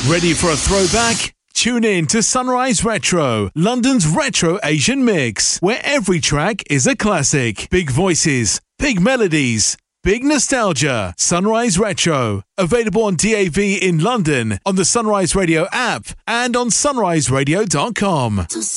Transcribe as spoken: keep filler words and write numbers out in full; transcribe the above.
Ready for a throwback? Tune in to Sunrise Retro, London's retro Asian mix, where every track is a classic. Big voices, big melodies, big nostalgia. Sunrise Retro. Available on D A B in London, on the Sunrise Radio app, and on sunrise radio dot com.